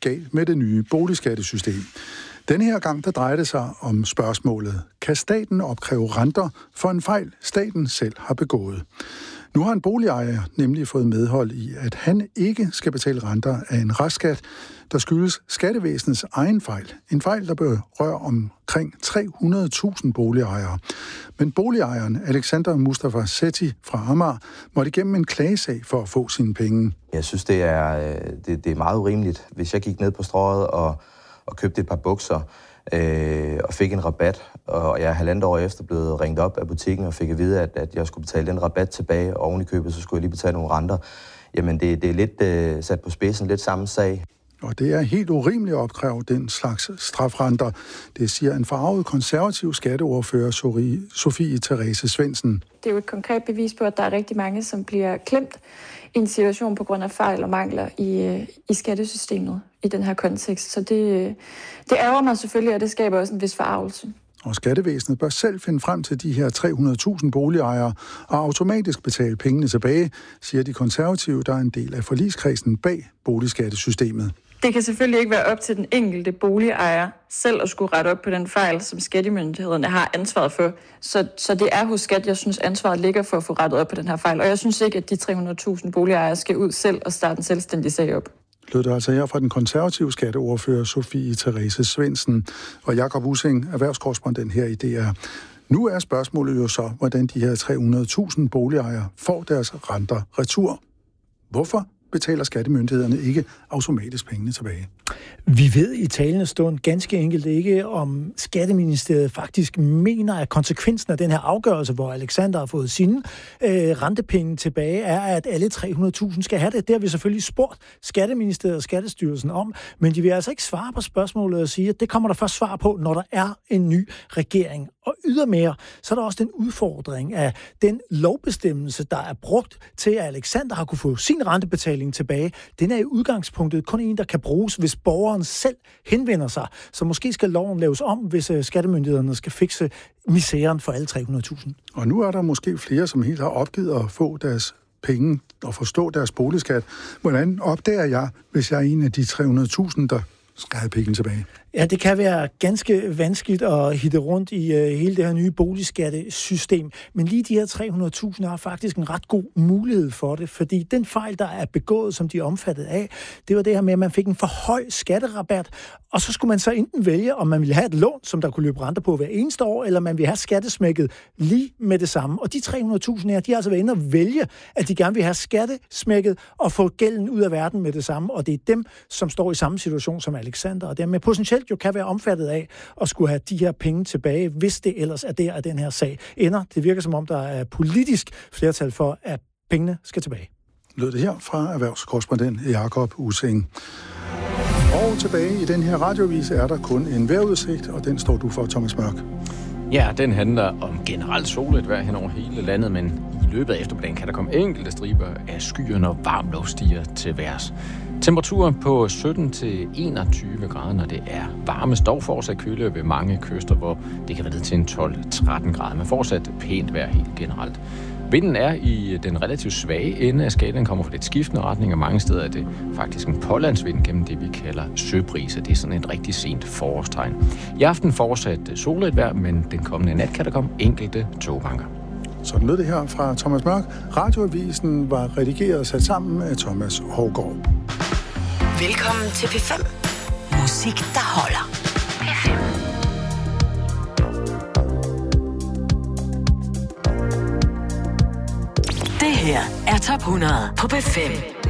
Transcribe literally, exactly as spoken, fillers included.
galt med det nye boligskattesystem. Denne her gang, der drejer det sig om spørgsmålet: kan staten opkræve renter for en fejl, staten selv har begået? Nu har en boligejer nemlig fået medhold i, at han ikke skal betale renter af en restskat, der skyldes skattevæsenets egen fejl. En fejl, der berører omkring tre hundrede tusind boligejere. Men boligejeren Alexander Mustafa Sethi fra Amager måtte igennem en klagesag for at få sine penge. Jeg synes, det er, det, det er meget urimeligt. Hvis jeg gik ned på strøget og, og købte et par bukser øh, og fik en rabat, og jeg er halvandet år efter blevet ringet op af butikken og fik at vide, at, at jeg skulle betale den rabat tilbage, og oven i købet, så skulle jeg lige betale nogle renter. Jamen, det, det er lidt øh, sat på spidsen, lidt samme sag. Og det er helt urimeligt at opkræve den slags strafrenter. Det siger en forarvet konservativ skatteordfører, Sofie Therese Svendsen. Det er jo et konkret bevis på, at der er rigtig mange, som bliver klemt i en situation på grund af fejl og mangler i, i skattesystemet i den her kontekst. Så det, det ærger mig selvfølgelig, og det skaber også en vis forarvelse. Og skattevæsenet bør selv finde frem til de her tre hundrede tusind boligejere og automatisk betale pengene tilbage, siger de konservative, der er en del af forligskredsen bag boligskattesystemet. Det kan selvfølgelig ikke være op til den enkelte boligejer selv at skulle rette op på den fejl, som skattemyndighederne har ansvaret for. Så, så det er hos skat, jeg synes, ansvaret ligger for at få rettet op på den her fejl. Og jeg synes ikke, at de tre hundrede tusind boligejere skal ud selv og starte en selvstændig sag op. Lød det altså her fra den konservative skatteordfører Sofie Therese Svendsen og Jakob Ussing, erhvervskorrespondent her i D R. Nu er spørgsmålet jo så, hvordan de her tre hundrede tusind boligejere får deres renter retur. Hvorfor betaler skattemyndighederne ikke automatisk pengene tilbage? Vi ved i talende stund ganske enkelt ikke, om Skatteministeriet faktisk mener, at konsekvensen af den her afgørelse, hvor Alexander har fået sine øh, rentepenge tilbage, er, at alle tre hundrede tusind skal have det. Det har vi selvfølgelig spurgt Skatteministeriet og Skattestyrelsen om, men de vil altså ikke svare på spørgsmålet og sige, at det kommer der først svar på, når der er en ny regering. Og ydermere, så er der også den udfordring af den lovbestemmelse, der er brugt til, at Alexander har kunne få sin rentebetaling tilbage. Den er i udgangspunktet kun en, der kan bruges, hvis borgeren selv henvender sig. Så måske skal loven laves om, hvis skattemyndighederne skal fikse misæren for alle tre hundrede tusind. Og nu er der måske flere, som helt har opgivet at få deres penge og forstå deres boligskat. Hvordan opdager jeg, hvis jeg er en af de tre hundrede tusind, der skal have penge tilbage? Ja, det kan være ganske vanskeligt at hitte rundt i uh, hele det her nye boligskattesystem. Men lige de her tre hundrede tusind har faktisk en ret god mulighed for det, fordi den fejl, der er begået, som de er omfattet af, det var det her med, at man fik en for høj skatterabat, og så skulle man så enten vælge, om man ville have et lån, som der kunne løbe renter på hver eneste år, eller man ville have skattesmækket lige med det samme. Og de tre hundrede tusind her, de har altså været inde og vælge, at de gerne vil have skattesmækket og få gælden ud af verden med det samme, og det er dem, som står i samme situation som Alexander, og dermed potentielt jo kan være omfattet af at skulle have de her penge tilbage, hvis det ellers er der, at den her sag ender. Det virker som om, der er politisk flertal for, at pengene skal tilbage. Lød det her fra erhvervskorrespondent Jakob Ussing. Og tilbage i den her radiovis er der kun en vejrudsigt, og den står du for, Thomas Mørk. Ja, den handler om generelt soligt vejr hen over hele landet, men i løbet af eftermiddagen kan der komme enkelte striber af skyer, når varm luft stiger til værs. Temperaturen på sytten til enogtyve grader, når det er varmest, dog fortsat køle ved mange kyster, hvor det kan være ned til en tolv til tretten grader, men fortsat pænt vejr helt generelt. Vinden er i den relativt svage ende af skalaen, kommer fra lidt skiftende retning, og mange steder er det faktisk en pålandsvind gennem det, vi kalder søbrise. Det er sådan et rigtig sent forårstegn. I aften fortsat soligt vejr, men den kommende nat kan der komme enkelte togbanker. Sådan lød det her fra Thomas Mørk. Radioavisen var redigeret og sat sammen af Thomas Hovgaard. Velkommen til P fem. Musik, der holder. P fem. Det her er Top hundrede på P fem.